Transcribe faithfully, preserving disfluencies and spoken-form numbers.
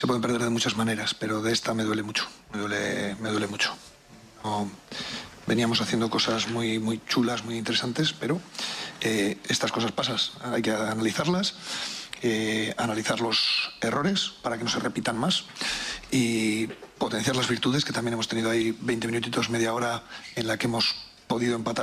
Se pueden perder de muchas maneras, pero de esta me duele mucho, me duele, me duele mucho. No, veníamos haciendo cosas muy, muy chulas, muy interesantes, pero eh, estas cosas pasan, hay que analizarlas, eh, analizar los errores para que no se repitan más y potenciar las virtudes, que también hemos tenido ahí veinte minutitos, media hora en la que hemos podido empatar.